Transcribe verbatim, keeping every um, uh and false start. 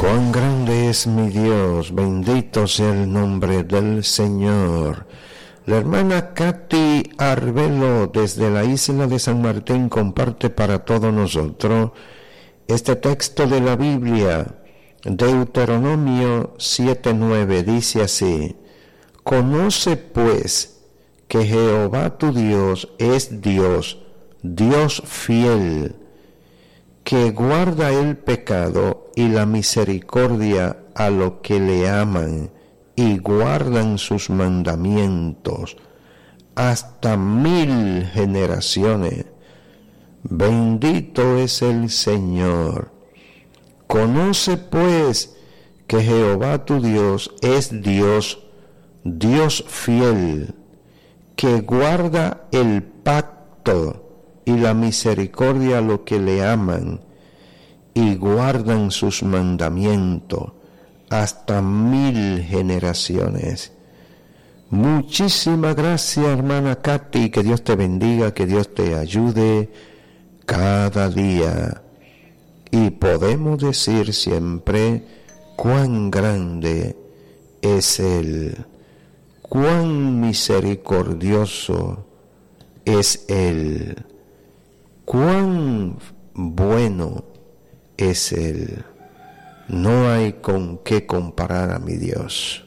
Cuán grande es mi Dios, bendito sea el nombre del Señor. La hermana Katy Arbelo desde la isla de San Martín comparte para todos nosotros este texto de la Biblia, Deuteronomio siete nueve, dice así: Conoce pues que Jehová tu Dios es Dios, Dios fiel, que guarda el pecado y la misericordia a los que le aman y guardan sus mandamientos hasta mil generaciones. Bendito es el Señor. Conoce pues que Jehová tu Dios es Dios, Dios fiel, que guarda el pacto y la misericordia a los que le aman y guardan sus mandamientos hasta mil generaciones. Muchísimas gracias, hermana Katy, que Dios te bendiga, que Dios te ayude cada día. Y podemos decir siempre cuán grande es Él, cuán misericordioso es Él, cuán bueno es Él. No hay con qué comparar a mi Dios.